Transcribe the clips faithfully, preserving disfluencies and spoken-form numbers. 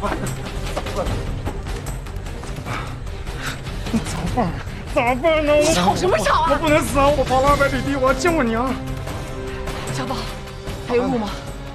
办？咋办？咋办呢？我吵什么吵啊！ 我不能死啊！我跑了二百里地，我要见我娘。 小宝，还有路吗？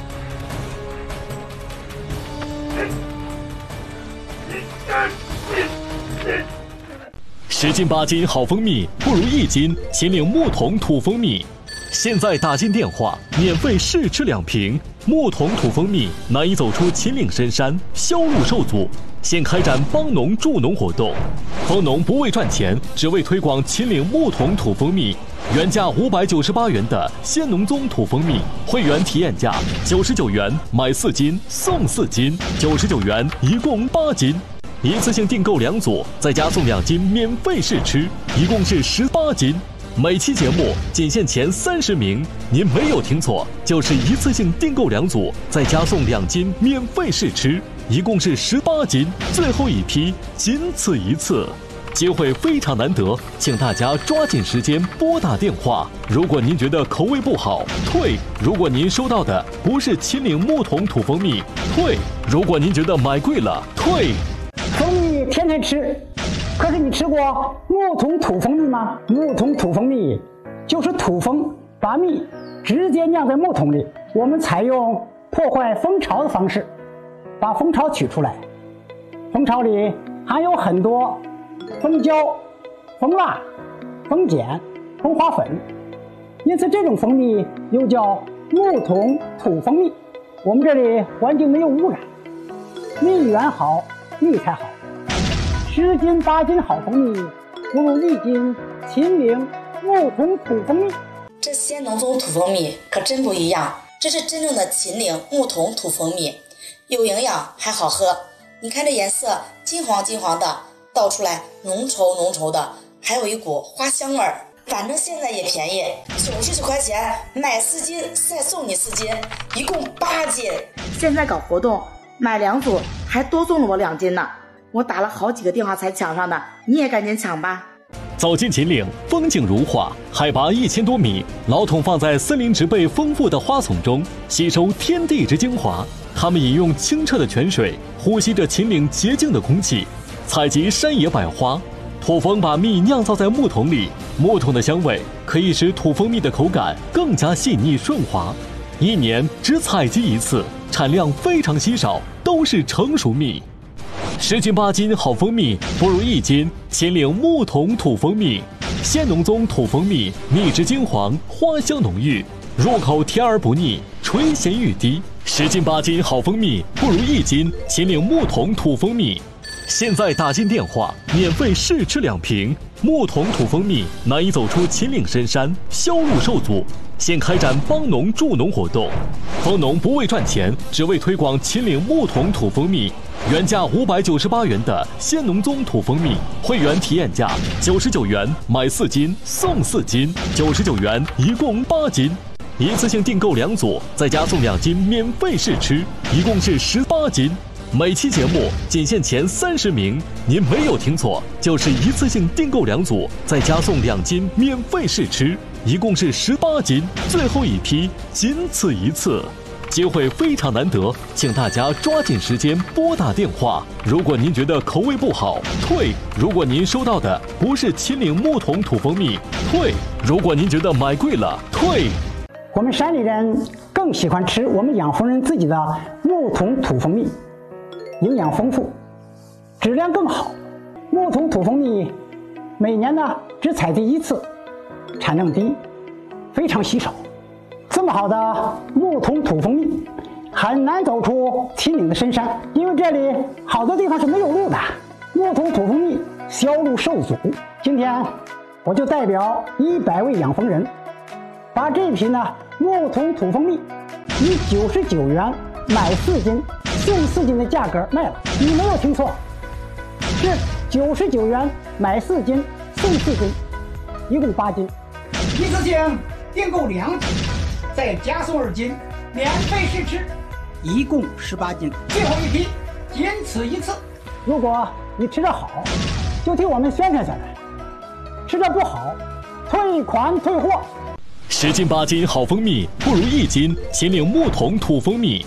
十斤八斤好蜂蜜，不如一斤秦岭木桶土蜂蜜。现在打进电话，免费试吃两瓶木桶土蜂蜜，难以走出秦岭深山，销路受阻。现开展帮农助农活动，蜂农不为赚钱，只为推广秦岭木桶土蜂蜜。原价五百九十八元的鲜农宗土蜂蜜，会员体验价九十九元，买四斤送四斤，九十九元一共八斤。一次性订购两组，再加送两斤免费试吃，一共是十八斤。每期节目仅限前三十名，您没有听错，就是一次性订购两组，再加送两斤免费试吃，一共是十八斤，最后一批仅此一次，机会非常难得，请大家抓紧时间拨打电话。如果您觉得口味不好，退；如果您收到的不是秦岭木桶土蜂蜜，退；如果您觉得买贵了，退。 蜂蜜天天吃，可是你吃过木桶土蜂蜜吗？木桶土蜂蜜就是土蜂把蜜直接酿在木桶里，我们采用破坏蜂巢的方式把蜂巢取出来，蜂巢里含有很多蜂胶、蜂蜡、蜂碱、蜂花粉，因此这种蜂蜜又叫木桶土蜂蜜。我们这里环境没有污染，蜜源好，蜜才好。十斤八斤好蜂蜜，不如一斤秦岭木桶土蜂蜜。 这鲜农宗土蜂蜜可真不一样，这是真正的秦岭木桶土蜂蜜，有营养还好喝。你看这颜色金黄金黄的，倒出来浓稠浓稠的，还有一股花香味儿。反正现在也便宜，九十九块钱买四斤再送你四斤，一共八斤。 现在搞活动，买两组还多送了我两斤呢。我打了好几个电话才抢上的，你也赶紧抢吧。 走进秦岭，风景如画，海拔一千多米，老桶放在森林植被丰富的花丛中，吸收天地之精华。它们饮用清澈的泉水，呼吸着秦岭洁净的空气，采集山野百花。土蜂把蜜酿造在木桶里，木桶的香味可以使土蜂蜜的口感更加细腻顺滑。一年只采集一次，产量非常稀少，都是成熟蜜。十斤八斤好蜂蜜，不如一斤秦岭木桶土蜂蜜。鲜农宗土蜂蜜，蜜质金黄，花香浓郁，入口甜而不腻，垂涎欲滴。十斤八斤好蜂蜜，不如一斤秦岭木桶土蜂蜜。现在打进电话，免费试吃两瓶木桶土蜂蜜，难以走出秦岭深山，销路受阻。现开展帮农助农活动，蜂农不为赚钱，只为推广秦岭木桶土蜂蜜。原价五百九十八元的鲜农宗土蜂蜜，会员体验价九十九元，买四斤送四斤，九十九元一共八斤。一次性订购两组，再加送两斤免费试吃，一共是十八斤。每期节目仅限前三十名，您没有听错，就是一次性订购两组，再加送两斤免费试吃，一共是十八斤，最后一批仅此一次，机会非常难得，请大家抓紧时间拨打电话。如果您觉得口味不好，退；如果您收到的不是秦岭木桶土蜂蜜，退；如果您觉得买贵了，退。 我们山里人更喜欢吃我们养蜂人自己的木桶土蜂蜜，营养丰富，质量更好。木桶土蜂蜜每年呢只采集一次，产量低，非常稀少。这么好的木桶土蜂蜜很难走出秦岭的深山，因为这里好多地方是没有路的，木桶土蜂蜜销路受阻。今天我就代表一百位养蜂人，把这批呢木桶土蜂蜜以九十九元买四斤送四斤的价格卖了。你没有听错，是九十九元买四斤送四斤，一共八斤。一次性订购两斤，再加送二斤免费试吃，一共十八斤，最后一批仅此一次。如果你吃得好，就替我们宣传下来；吃得不好，退款退货。 十斤八斤好蜂蜜，不如一斤秦岭木桶土蜂蜜。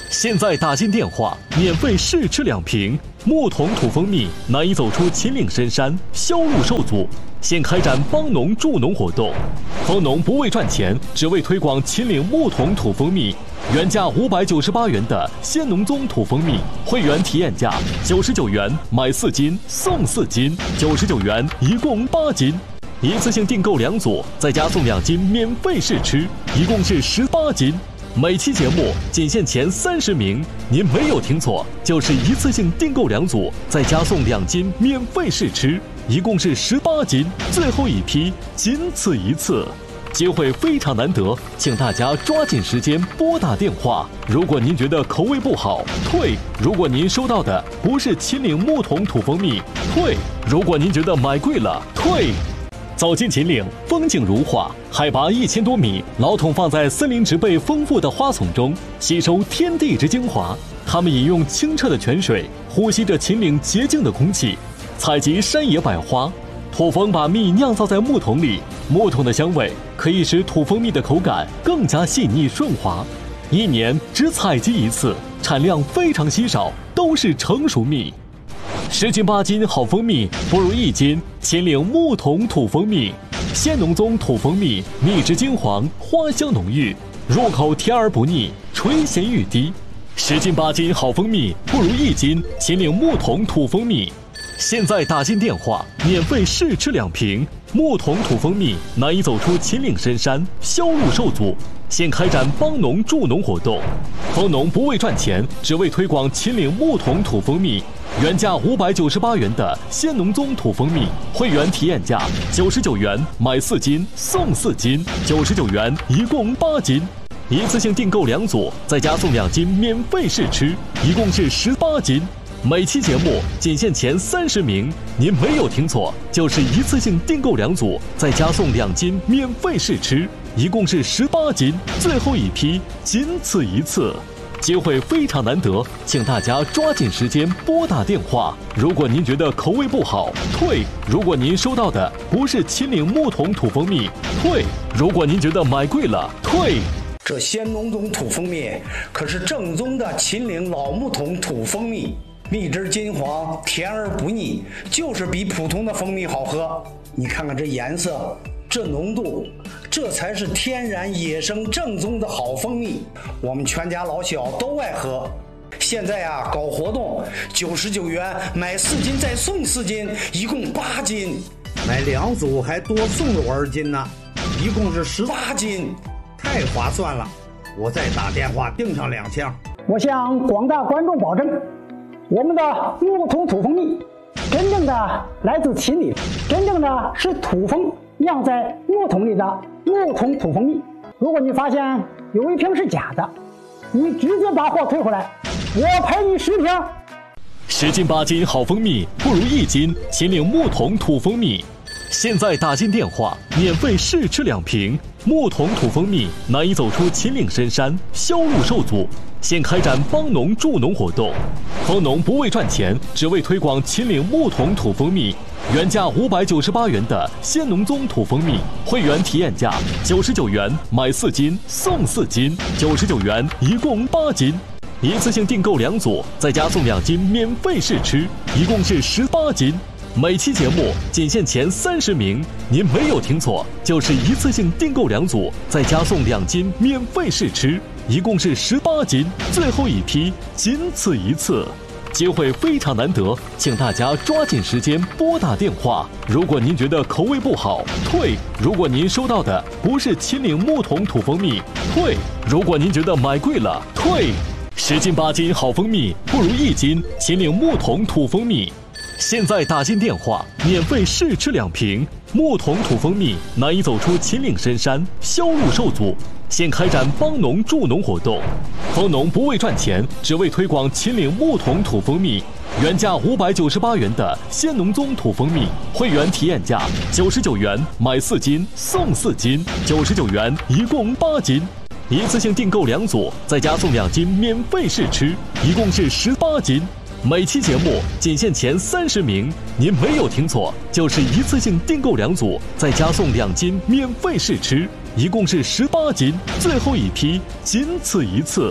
现在打进电话，免费试吃两瓶木桶土蜂蜜，难以走出秦岭深山，销路受阻。现开展帮农助农活动，蜂农不为赚钱，只为推广秦岭木桶土蜂蜜。原价五百九十八元的鲜农宗土蜂蜜，会员体验价九十九元，买四斤送四斤，九十九元一共八斤。一次性订购两组，再加送两斤免费试吃，一共是十八斤。每期节目仅限前三十名，您没有听错，就是一次性订购两组，再加送两斤免费试吃，一共是十八斤，最后一批仅此一次，机会非常难得，请大家抓紧时间拨打电话。如果您觉得口味不好，退；如果您收到的不是秦岭木桶土蜂蜜，退；如果您觉得买贵了，退。走进秦岭，风景如画，海拔一千多米，老桶放在森林植被丰富的花丛中，吸收天地之精华。它们饮用清澈的泉水，呼吸着秦岭洁净的空气，采集山野百花。土蜂把蜜酿造在木桶里，木桶的香味可以使土蜂蜜的口感更加细腻顺滑。一年只采集一次，产量非常稀少，都是成熟蜜。十斤八斤好蜂蜜，不如一斤秦岭木桶土蜂蜜。鲜农宗土蜂蜜，蜜质金黄，花香浓郁，入口甜而不腻，垂涎欲滴。十斤八斤好蜂蜜，不如一斤秦岭木桶土蜂蜜。现在打进电话，免费试吃两瓶木桶土蜂蜜，难以走出秦岭深山，销路受阻。现开展帮农助农活动，蜂农不为赚钱，只为推广秦岭木桶土蜂蜜。原价五百九十八元的鲜农宗土蜂蜜，会员体验价九十九元，买四斤送四斤，九十九元一共八斤。一次性订购两组，再加送两斤免费试吃，一共是十八斤。每期节目仅限前三十名，您没有听错，就是一次性订购两组，再加送两斤免费试吃，一共是十八斤，最后一批仅此一次，机会非常难得，请大家抓紧时间拨打电话。如果您觉得口味不好，退；如果您收到的不是秦岭木桶土蜂蜜，退；如果您觉得买贵了，退。 这鲜农宗土蜂蜜可是正宗的秦岭老木桶土蜂蜜，蜜汁金黄，甜而不腻，就是比普通的蜂蜜好喝。你看看这颜色，这浓度，这才是天然野生正宗的好蜂蜜，我们全家老小都爱喝。现在啊，搞活动，九十九元买四斤再送四斤，一共八斤， 买两组还多送了我二斤呢，一共是十八斤，太划算了！我再打电话订上两箱。 我向广大观众保证，我们的木桶土蜂蜜真正的来自秦岭，真正的是土蜂酿在木桶里的木桶土蜂蜜。如果你发现有一瓶是假的，你直接把货退回来，我赔你十瓶。 十斤八斤好蜂蜜，不如一斤秦岭木桶土蜂蜜。现在打进电话，免费试吃两瓶木桶土蜂蜜，难以走出秦岭深山，销路受阻。现开展帮农助农活动，蜂农不为赚钱，只为推广秦岭木桶土蜂蜜。原价五百九十八元的鲜农宗土蜂蜜，会员体验价九十九元，买四斤送四斤，九十九元一共八斤。一次性订购两组，再加送两斤免费试吃，一共是十八斤。每期节目仅限前三十名，您没有听错，就是一次性订购两组，再加送两斤免费试吃，一共是十八斤，最后一批仅此一次，机会非常难得，请大家抓紧时间拨打电话。如果您觉得口味不好，退；如果您收到的不是秦岭木桶土蜂蜜，退；如果您觉得买贵了，退。十斤八斤好蜂蜜，不如一斤秦岭木桶土蜂蜜。现在打进电话，免费试吃两瓶木桶土蜂蜜，难以走出秦岭深山，销路受阻。现开展帮农助农活动，蜂农不为赚钱，只为推广秦岭木桶土蜂蜜。原价五百九十八元的鲜农宗土蜂蜜，会员体验价九十九元，买四斤送四斤，九十九元一共八斤。一次性订购两组，再加送两斤免费试吃，一共是十八斤。每期节目仅限前三十名，您没有听错，就是一次性订购两组，再加送两斤免费试吃，一共是十八斤，最后一批仅此一次，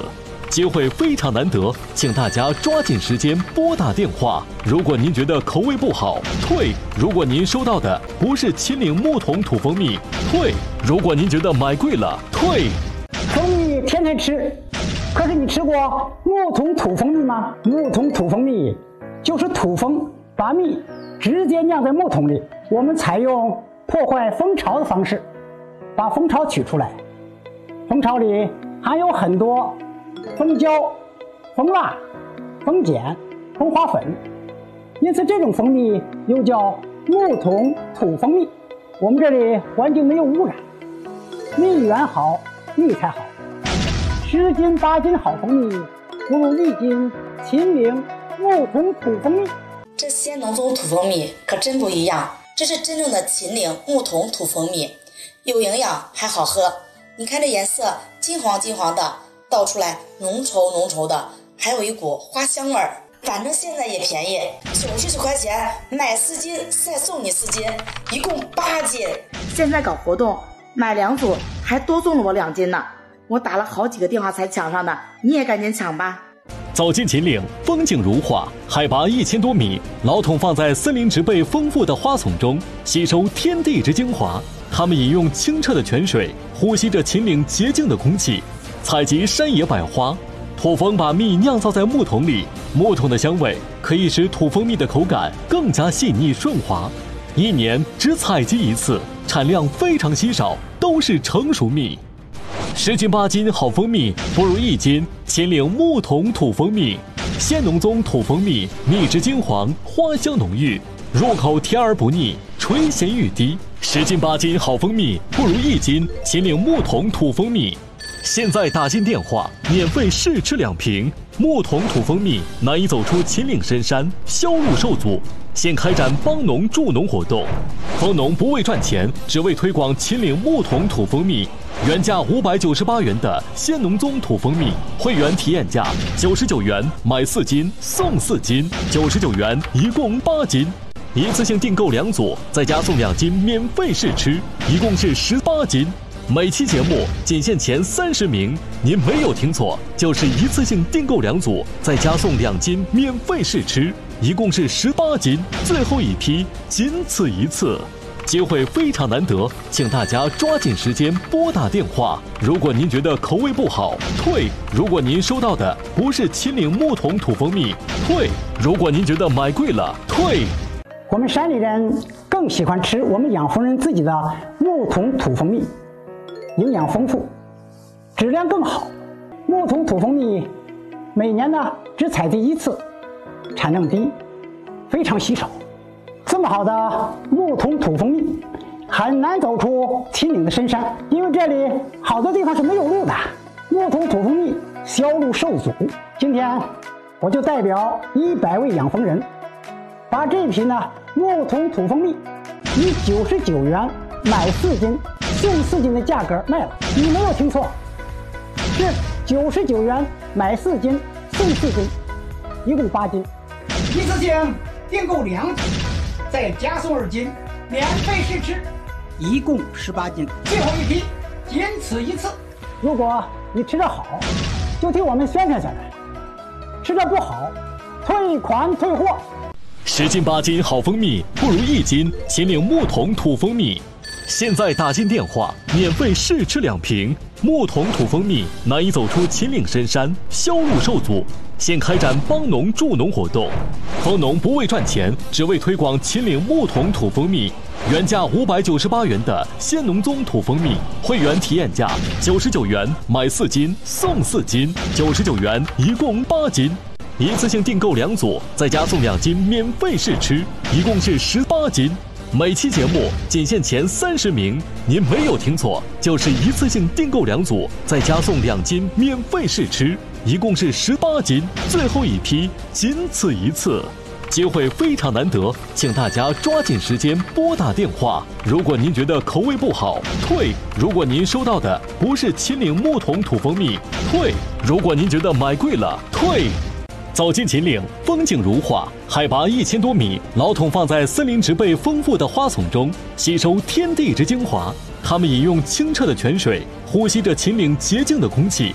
机会非常难得，请大家抓紧时间拨打电话。如果您觉得口味不好，退；如果您收到的不是秦岭木桶土蜂蜜，退；如果您觉得买贵了，退。 蜂蜜天天吃，可是你吃过木桶土蜂蜜吗？木桶土蜂蜜就是土蜂把蜜直接酿在木桶里，我们采用破坏蜂巢的方式，把蜂巢取出来。蜂巢里含有很多蜂胶、蜂蜡、蜂碱、蜂花粉，因此这种蜂蜜又叫木桶土蜂蜜。我们这里环境没有污染，蜜源好，蜜才好。十斤八斤好蜂蜜，不如一斤秦岭木桶土蜂蜜。 这鲜农宗土蜂蜜可真不一样，这是真正的秦岭木桶土蜂蜜，有营养还好喝。你看这颜色金黄金黄的，倒出来浓稠浓稠的，还有一股花香味儿。反正现在也便宜，九十九块钱买四斤，再送你四斤，一共八斤。 现在搞活动，买两组还多送了我两斤呢。我打了好几个电话才抢上的，你也赶紧抢吧。 走进秦岭，风景如画，海拔一千多米，老桶放在森林植被丰富的花丛中，吸收天地之精华。它们饮用清澈的泉水，呼吸着秦岭洁净的空气，采集山野百花。土蜂把蜜酿造在木桶里，木桶的香味可以使土蜂蜜的口感更加细腻顺滑。一年只采集一次，产量非常稀少，都是成熟蜜。十斤八斤好蜂蜜，不如一斤秦岭木桶土蜂蜜。鲜农宗土蜂蜜，蜜质金黄，花香浓郁，入口甜而不腻，垂涎欲滴。十斤八斤好蜂蜜，不如一斤秦岭木桶土蜂蜜。现在打进电话，免费试吃两瓶。木桶土蜂蜜难以走出秦岭深山，销路受阻。现开展帮农助农活动，蜂农不为赚钱，只为推广秦岭木桶土蜂蜜。原价五百九十八元的鲜农宗土蜂蜜，会员体验价九十九元，买四斤送四斤，九十九元一共八斤。一次性订购两组，再加送两斤免费试吃，一共是十八斤。每期节目仅限前三十名，您没有听错，就是一次性订购两组，再加送两斤免费试吃，一共是十八斤，最后一批，仅此一次。机会非常难得，请大家抓紧时间拨打电话。如果您觉得口味不好，退；如果您收到的不是秦岭木桶土蜂蜜，退；如果您觉得买贵了，退。 我们山里人更喜欢吃我们养蜂人自己的木桶土蜂蜜，营养丰富，质量更好。木桶土蜂蜜每年呢只采集一次，产量低，非常稀少。这么好的木桶土蜂蜜很难走出秦岭的深山，因为这里好多地方是没有路的，木桶土蜂蜜销路受阻。今天我就代表一百位养蜂人，把这瓶呢木桶土蜂蜜以九十九元买四斤送四斤的价格卖了。你没有听错，是九十九元买四斤送四斤，一共八斤。一次性订购两斤，再加送二斤，免费试吃，一共十八斤，最后一批，仅此一次。如果你吃得好，就替我们宣传下来；吃得不好，退款退货。 十斤八斤好蜂蜜，不如一斤秦岭木桶土蜂蜜。现在打进电话，免费试吃两瓶。木桶土蜂蜜难以走出秦岭深山，销路受阻。现开展帮农助农活动，蜂农不为赚钱，只为推广秦岭木桶土蜂蜜。原价五百九十八元的鲜农宗土蜂蜜，会员体验价九十九元，买四斤送四斤，九十九元一共八斤。一次性订购两组，再加送两斤免费试吃，一共是十八斤。每期节目仅限前三十名，您没有听错，就是一次性订购两组，再加送两斤免费试吃，一共是十八斤，最后一批，仅此一次。机会非常难得，请大家抓紧时间拨打电话。如果您觉得口味不好，退；如果您收到的不是秦岭木桶土蜂蜜，退；如果您觉得买贵了，退。走进秦岭，风景如画，海拔一千多米，老桶放在森林植被丰富的花丛中，吸收天地之精华。它们饮用清澈的泉水，呼吸着秦岭洁净的空气，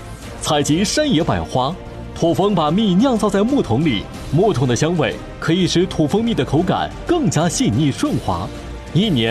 采集山野百花。土蜂把蜜酿造在木桶里，木桶的香味可以使土蜂蜜的口感更加细腻顺滑。一年